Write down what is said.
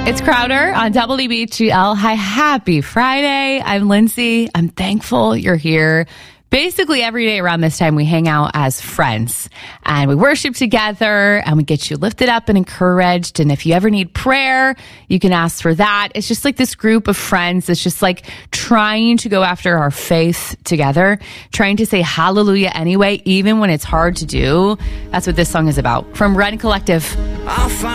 It's Crowder on WBGL. Hi, happy Friday. I'm Lindsay. I'm thankful you're here. Basically, every day around this time, we hang out as friends and we worship together and we get you lifted up and encouraged. And if you ever need prayer, you can ask for that. It's just like this group of friends that's just like trying to go after our faith together, trying to say hallelujah anyway, even when it's hard to do. That's what this song is about. From Ren Collective.